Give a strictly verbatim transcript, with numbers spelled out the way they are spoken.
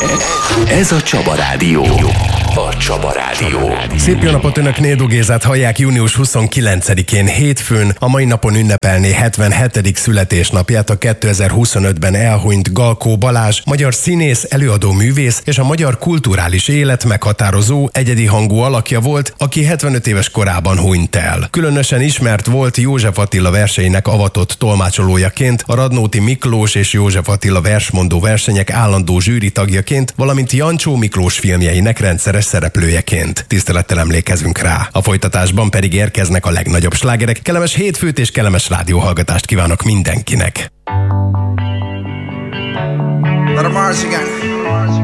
Ez a Csaba Rádió. A Csaba Rádió. Szép jó napot, önök Nédó Gézát hallják június huszonkilencedikén hétfőn. A mai napon ünnepelné hetvenhetedik születésnapját a kétezer-huszonötben elhunyt Galkó Balázs, magyar színész, előadó művész és a magyar kulturális élet meghatározó, egyedi hangú alakja volt, aki hetvenöt éves korában hunyt el. Különösen ismert volt József Attila verseinek avatott tolmácsolójaként, a Radnóti Miklós és József Attila versmondó versenyek állandó zsűri tagjaként, valamint Jancsó Miklós filmjeinek rendszeres szereplőjeként. Tisztelettel emlékezünk rá. A folytatásban pedig érkeznek a legnagyobb slágerek. Kellemes hétfőt és kellemes rádióhallgatást kívánok mindenkinek. Let 'em march again.